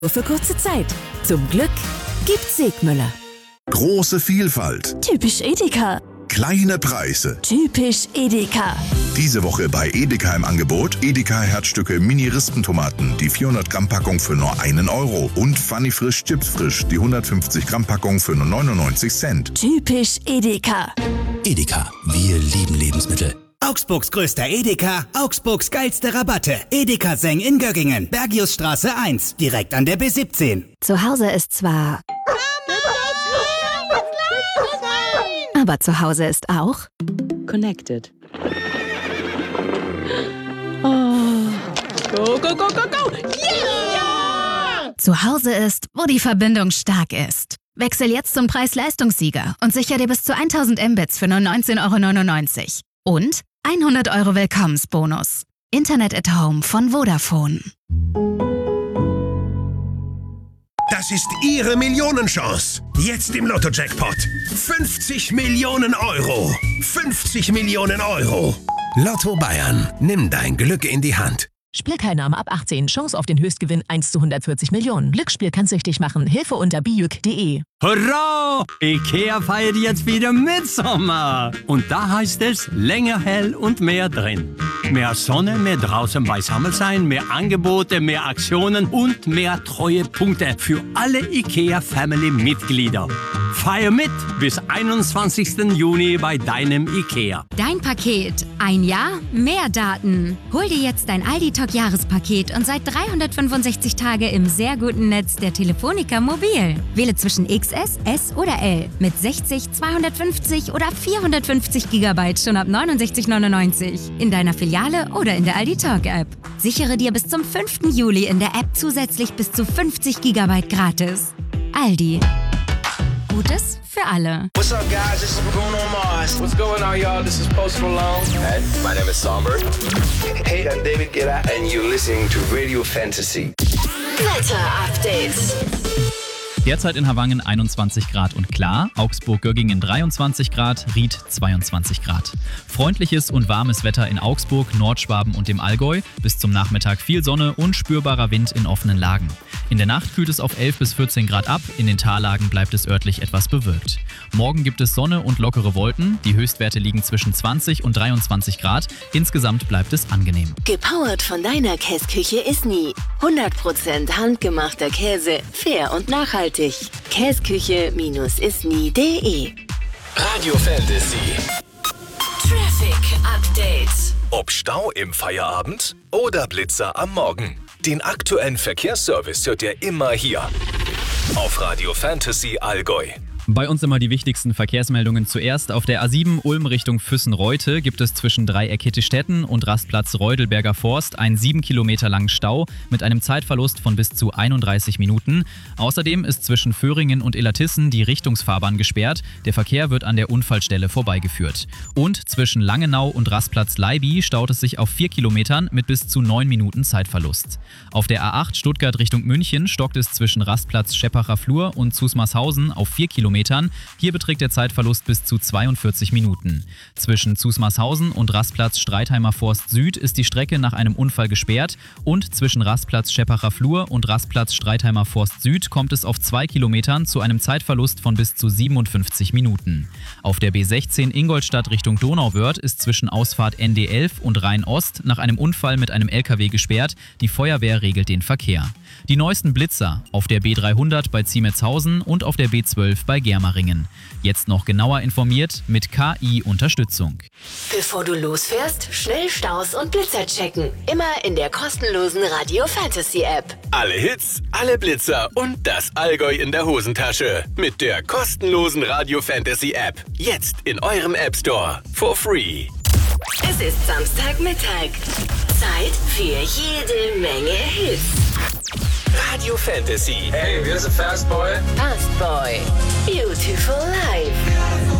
Nur für kurze Zeit. Zum Glück gibt's Segmüller. Große Vielfalt. Typisch Edeka. Kleine Preise. Typisch Edeka. Diese Woche bei Edeka im Angebot Edeka Herzstücke Mini-Rispentomaten, die 400 Gramm Packung für nur 1 Euro. Und Funny Frisch Chips Frisch, die 150 Gramm Packung für nur 99 Cent. Typisch Edeka. Edeka, wir lieben Lebensmittel. Augsburgs größter Edeka, Augsburgs geilste Rabatte. Edeka Seng in Göggingen, Bergiusstraße 1, direkt an der B17. Zu Hause ist zwar... Aber zu Hause ist auch... Connected. Oh. Go, go, go, go, go! Yeah! Zu Hause ist, wo die Verbindung stark ist. Wechsel jetzt zum Preis-Leistungssieger und sicher dir bis zu 1000 Mbits für nur 19,99 €. Und 100 € Willkommensbonus. Internet at Home von Vodafone. Das ist Ihre Millionenchance. Jetzt im Lotto-Jackpot. 50 Millionen Euro. 50 Millionen Euro. Lotto Bayern. Nimm dein Glück in die Hand. Spielteilnahme ab 18. Chance auf den Höchstgewinn 1 zu 140 Millionen. Glücksspiel kann süchtig machen. Hilfe unter bijuk.de. Hurra! Ikea feiert jetzt wieder Mitsommer. Und da heißt es länger hell und mehr drin. Mehr Sonne, mehr draußen beisammen sein, mehr Angebote, mehr Aktionen und mehr Treuepunkte für alle Ikea-Family-Mitglieder. Feier mit bis 21. Juni bei deinem Ikea. Dein Paket. Ein Jahr, mehr Daten. Hol dir jetzt dein Aldi-Talk-Jahrespaket und seit 365 Tage im sehr guten Netz der Telefonica Mobil. Wähle zwischen XS, S oder L mit 60, 250 oder 450 GB schon ab 69,99 in deiner Filiale oder in der Aldi-Talk-App. Sichere dir bis zum 5. Juli in der App zusätzlich bis zu 50 GB gratis. Aldi. Gutes für alle. What's up, guys? This is Bruno Mars. What's going on, y'all? This is Post Malone. Hey, my name is Songbird. Hey, I'm David Guetta, and you're listening to Radio Fantasy. Wetter-Update. Derzeit in Havangen 21 Grad und klar, Augsburg-Göggingen 23 Grad, Ried 22 Grad. Freundliches und warmes Wetter in Augsburg, Nordschwaben und dem Allgäu, bis zum Nachmittag viel Sonne und spürbarer Wind in offenen Lagen. In der Nacht kühlt es auf 11 bis 14 Grad ab, in den Tallagen bleibt es örtlich etwas bewölkt. Morgen gibt es Sonne und lockere Wolken, die Höchstwerte liegen zwischen 20 und 23 Grad, insgesamt bleibt es angenehm. Gepowert von deiner Käsküche Isny. 100% handgemachter Käse, fair und nachhaltig. Käsküche-isny.de. Radio Fantasy. Traffic Update. Ob Stau im Feierabend oder Blitzer am Morgen. Den aktuellen Verkehrsservice hört ihr immer hier. Auf Radio Fantasy Allgäu. Bei uns immer die wichtigsten Verkehrsmeldungen zuerst. Auf der A7 Ulm Richtung Füssen-Reute gibt es zwischen Dreieck-Hittistetten und Rastplatz Reudelberger Forst einen 7 Kilometer langen Stau mit einem Zeitverlust von bis zu 31 Minuten. Außerdem ist zwischen Föhringen und Illertissen die Richtungsfahrbahn gesperrt. Der Verkehr wird an der Unfallstelle vorbeigeführt. Und zwischen Langenau und Rastplatz Leiby staut es sich auf 4 Kilometern mit bis zu 9 Minuten Zeitverlust. Auf der A8 Stuttgart Richtung München stockt es zwischen Rastplatz Scheppacher Flur und Zusmarshausen auf 4 Kilometern. Hier beträgt der Zeitverlust bis zu 42 Minuten. Zwischen Zusmarshausen und Rastplatz Streitheimer Forst Süd ist die Strecke nach einem Unfall gesperrt und zwischen Rastplatz Scheppacher Flur und Rastplatz Streitheimer Forst Süd kommt es auf 2 Kilometern zu einem Zeitverlust von bis zu 57 Minuten. Auf der B16 Ingolstadt Richtung Donauwörth ist zwischen Ausfahrt ND11 und Rhein-Ost nach einem Unfall mit einem LKW gesperrt. Die Feuerwehr regelt den Verkehr. Die neuesten Blitzer auf der B300 bei Ziemetshausen und auf der B12 bei Germeringen. Jetzt noch genauer informiert mit KI-Unterstützung. Bevor du losfährst, schnell Staus und Blitzer checken. Immer in der kostenlosen Radio Fantasy App. Alle Hits, alle Blitzer und das Allgäu in der Hosentasche. Mit der kostenlosen Radio Fantasy App. Jetzt in eurem App Store. For free. Es ist Samstagmittag. Zeit für jede Menge Hits. Radio Fantasy. Hey, here's a Fast Boy. Fast Boy. Beautiful Life.